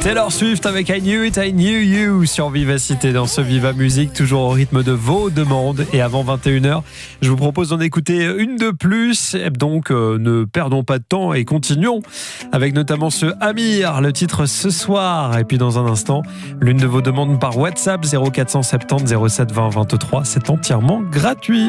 Taylor Swift avec I Knew It, I Knew You sur Vivacité dans ce Viva Musique, toujours au rythme de vos demandes. Et avant 21h, je vous propose d'en écouter une de plus. Donc ne perdons pas de temps et continuons avec notamment ce Amir, le titre Ce soir. Et puis dans un instant, l'une de vos demandes par WhatsApp 0470 07 20 23. C'est entièrement gratuit.